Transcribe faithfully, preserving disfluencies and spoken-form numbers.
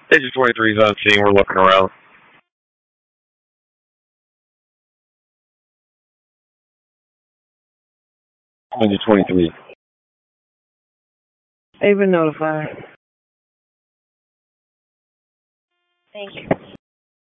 Agent twenty-three is on scene. We're looking around. Agent twenty-three. They've been notified. Thank you.